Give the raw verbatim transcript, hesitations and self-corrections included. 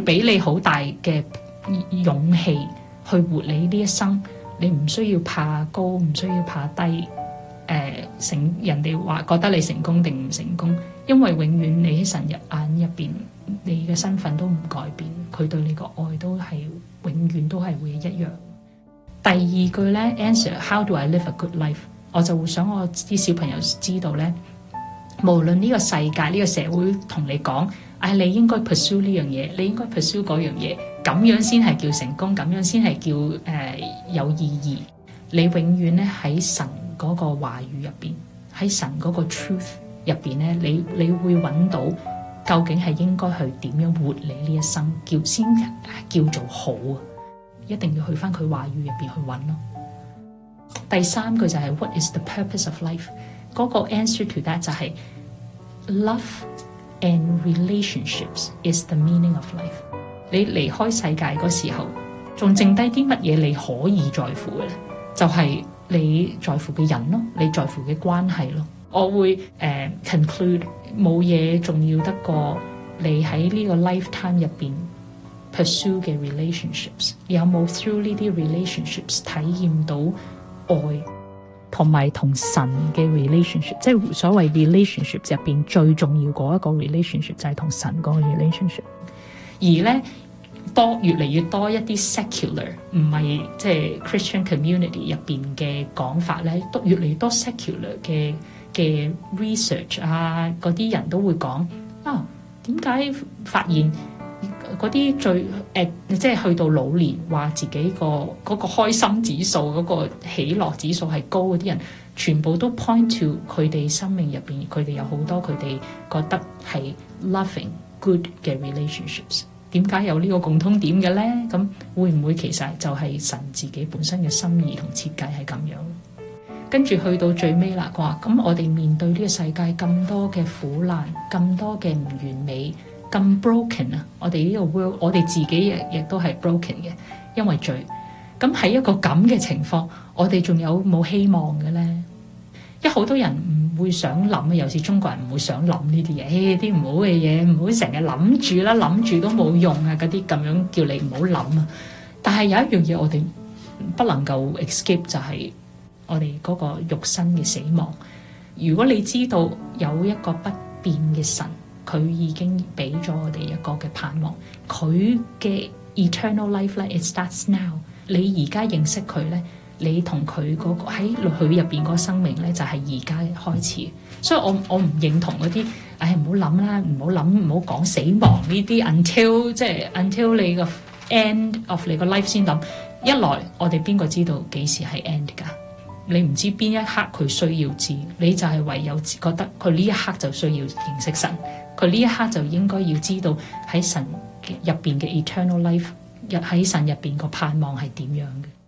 俾你好大嘅勇氣去活你呢一生。你唔需要怕高，唔需要怕低。誒、呃、成人哋話覺得你成功定唔成功，因為永遠你喺神入眼入邊，你嘅身份都唔改變，佢對你個愛都係永遠都係會一樣。第二句咧 answer how do I live a good life， 我就會想我啲小朋友知道咧，無論呢個世界呢、呢個社會同你講，唉、哎，你應該 pursue 呢樣嘢，你應該 pursue 嗰樣嘢，咁樣先係叫成功，咁樣先係叫誒、呃、有意義。你永遠咧喺神嗰個話語入邊，喺神嗰個 truth 入邊咧，你你會揾到究竟係應該去點樣活你呢一生，叫先叫做好啊！一定要去翻佢話語入邊去揾咯。第三句就係 What is the purpose of life？ 嗰個 answer to that 就係 Love and relationships is the meaning of life。 你離開世界嗰時候，仲剩低啲乜嘢你可以在乎嘅咧？就係、是、你在乎嘅人咯，你在乎嘅關係咯。我會誒、uh, conclude 冇嘢重要得過你喺呢個 lifetime 入邊 pursue 嘅 relationships， 有冇 through 呢啲 relationships 體驗到愛，同埋同神嘅 relationship， 即係所謂 relationship 入邊最重要嗰一個 relationship 就係同神嗰個 relationship。而咧多越嚟越多一啲 secular 唔係即係 Christian community 入邊嘅講法咧，都越嚟越多 secular 嘅嘅 research 啊，嗰啲人都會講啊，點解發現嗰啲最誒、呃、即係去到老年話自己個嗰個開心指數嗰個喜樂指數係高嗰啲人，全部都 point to 佢哋生命入邊，佢哋有好多佢哋覺得係 loving good 嘅 relationships。點解有呢個共通點嘅咧？咁會唔會其實就係神自己本身嘅心意同設計係咁樣？跟住去到最尾啦，佢話咁我哋面對呢個世界咁多嘅苦難，咁多嘅唔完美，咁 broken 啊！我哋呢個 world， 我哋自己亦亦都係 broken 嘅，因為罪。咁喺一個咁嘅情況，我哋仲有冇希望嘅咧？因為好多人唔會想諗啊，尤其是中國人唔會想諗呢啲嘢，誒啲唔好嘅嘢，唔好成日諗住啦，諗住都冇用啊！嗰啲咁樣叫你唔好諗啊。但係有一樣嘢我哋不能夠 escape， 就係我哋嗰個肉身嘅死亡。如果你知道有一個不變嘅神，佢已經俾咗我哋一個嘅盼望，佢嘅 eternal life 咧 it starts now。你而家認識佢咧，你同佢嗰個喺佢入邊嗰個生命咧，就係而家開始。所以我我唔認同嗰啲，唉唔好諗啦，唔好諗，唔好講死亡呢啲 until 即係 until 你個 end of 你個 life 先諗。一來我哋邊個知道幾時係 end 㗎？你唔知邊一刻佢需要知，你就係唯有覺得佢呢一刻就需要認識神，佢呢一刻就應該要知道喺神入邊嘅 eternal life， 喺神入邊個盼望係點樣嘅。